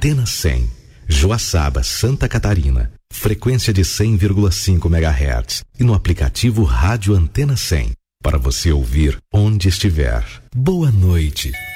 Antena 100, Joaçaba, Santa Catarina, frequência de 100,5 MHz e no aplicativo Rádio Antena 100, para você ouvir onde estiver. Boa noite.